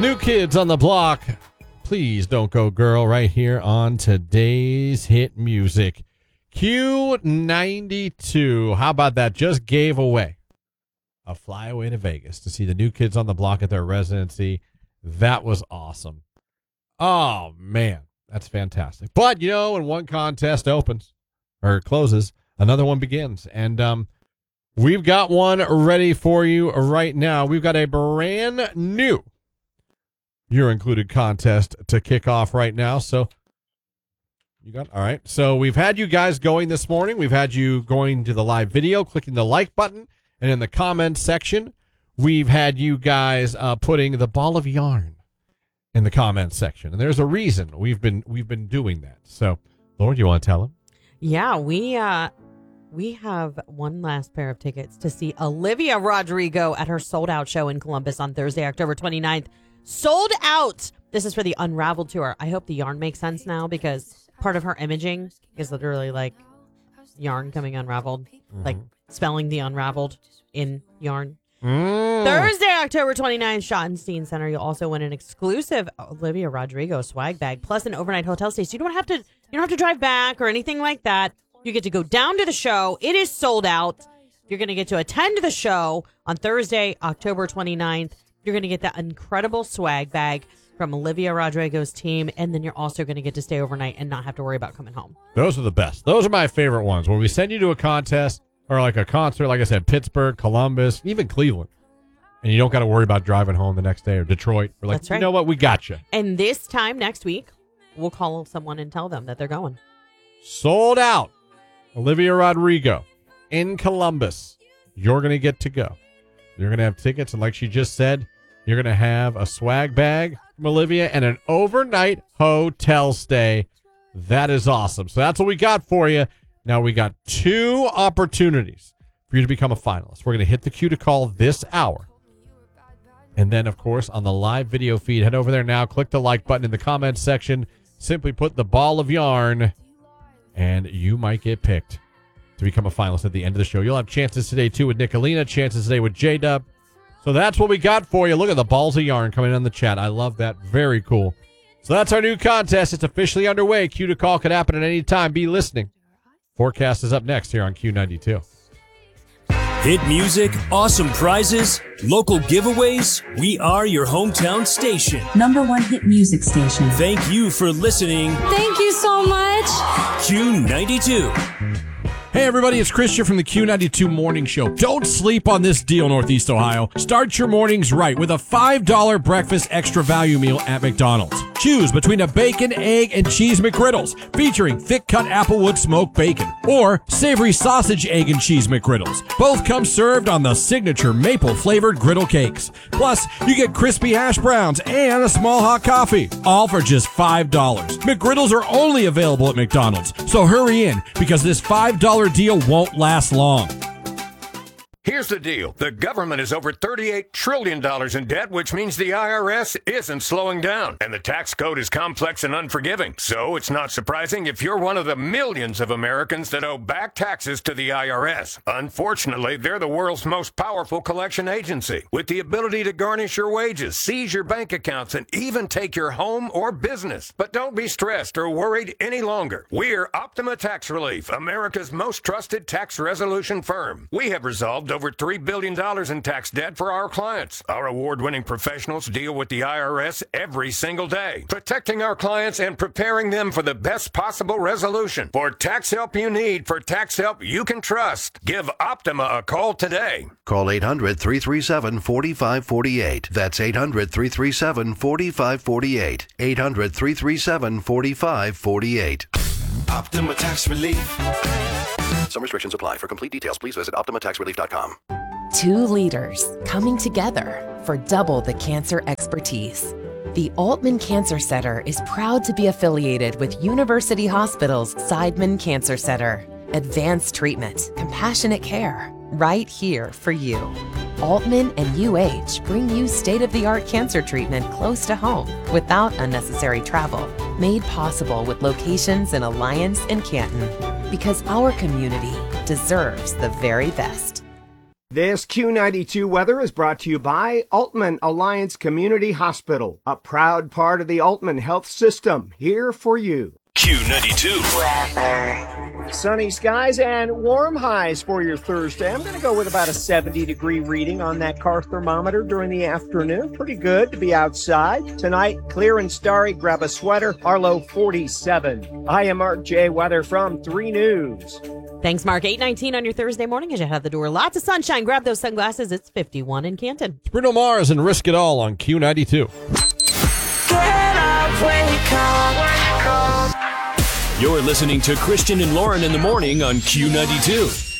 New Kids on the Block. Please don't go, girl, right here on today's hit music. Q92. How about that? Just gave away a flyaway to Vegas to see the New Kids on the Block at their residency. That was awesome. Oh, man. That's fantastic. But, when one contest opens or closes, another one begins. And we've got one ready for you right now. We've got a brand new You're Included contest to kick off right now. So, all right. So we've had you guys going this morning. We've had you going to the live video, clicking the like button, and in the comments section, we've had you guys putting the ball of yarn in the comments section. And there's a reason we've been doing that. So, Lauren, you want to tell them? Yeah, we have one last pair of tickets to see Olivia Rodrigo at her sold-out show in Columbus on Thursday, October 29th. Sold out. This is for the Unraveled tour. I hope the yarn makes sense now because part of her imaging is literally like yarn coming unraveled, like spelling the unraveled in yarn. Thursday, October 29th, Schottenstein Center. You'll also win an exclusive Olivia Rodrigo swag bag plus an overnight hotel stay. So you don't have to drive back or anything like that. You get to go down to the show. It is sold out. You're going to get to attend the show on Thursday, October 29th. You're going to get that incredible swag bag from Olivia Rodrigo's team, and then you're also going to get to stay overnight and not have to worry about coming home. Those are the best. Those are my favorite ones. When we send you to a contest or like a concert, like I said, Pittsburgh, Columbus, even Cleveland, and you don't got to worry about driving home the next day, or Detroit. We're like, That's right. You know what? We got you. And this time next week, we'll call someone and tell them that they're going. Sold out. Olivia Rodrigo in Columbus. You're going to get to go. You're going to have tickets, and like she just said, you're going to have a swag bag from Olivia and an overnight hotel stay. That is awesome. So that's what we got for you. Now we got 2 opportunities for you to become a finalist. We're going to hit the queue to call this hour. And then, of course, on the live video feed, head over there now, click the like button in the comments section, simply put the ball of yarn, and you might get picked to become a finalist at the end of the show. You'll have chances today, too, with Nicolina, chances today with J-Dub. So that's what we got for you. Look at the balls of yarn coming in on the chat. I love that. Very cool. So that's our new contest. It's officially underway. Q to call could happen at any time. Be listening. Forecast is up next here on Q92. Hit music, awesome prizes, local giveaways. We are your hometown station. #1 hit music station. Thank you for listening. Thank you so much. Q92. Hey everybody, it's Christian from the Q92 Morning Show. Don't sleep on this deal, Northeast Ohio. Start your mornings right with a $5 breakfast extra value meal at McDonald's. Choose between a bacon, egg, and cheese McGriddles featuring thick-cut Applewood smoked bacon or savory sausage, egg, and cheese McGriddles. Both come served on the signature maple-flavored griddle cakes. Plus, you get crispy hash browns and a small hot coffee, all for just $5. McGriddles are only available at McDonald's, so hurry in because this $5 deal won't last long. Here's the deal. The government is over $38 trillion in debt, which means the IRS isn't slowing down. And the tax code is complex and unforgiving. So it's not surprising if you're one of the millions of Americans that owe back taxes to the IRS. Unfortunately, they're the world's most powerful collection agency, with the ability to garnish your wages, seize your bank accounts, and even take your home or business. But don't be stressed or worried any longer. We're Optima Tax Relief, America's most trusted tax resolution firm. We have resolved over $3 billion in tax debt for our clients. Our award-winning professionals deal with the IRS every single day, protecting our clients and preparing them for the best possible resolution. For tax help you need, for tax help you can trust, give Optima a call today. Call 800-337-4548. That's 800-337-4548. 800-337-4548. Optima Tax Relief. Some restrictions apply. For complete details, please visit OptimaTaxRelief.com. 2 leaders coming together for double the cancer expertise. The Altman Cancer Center is proud to be affiliated with University Hospital's Seidman Cancer Center. Advanced treatment, compassionate care, right here for you. Altman and UH bring you state-of-the-art cancer treatment close to home without unnecessary travel. Made possible with locations in Alliance and Canton. Because our community deserves the very best. This Q92 weather is brought to you by Altman Alliance Community Hospital, a proud part of the Altman Health System, here for you. Q92. Sunny skies and warm highs for your Thursday. I'm going to go with about a 70-degree reading on that car thermometer during the afternoon. Pretty good to be outside. Tonight, clear and starry. Grab a sweater. Our low 47. I am Mark J. Weather from 3 News. Thanks, Mark. 8:19 on your Thursday morning as you head out the door. Lots of sunshine. Grab those sunglasses. It's 51 in Canton. It's Bruno Mars and Risk It All on Q92. Get up, wake up. You're listening to Christian and Lauren in the morning on Q92.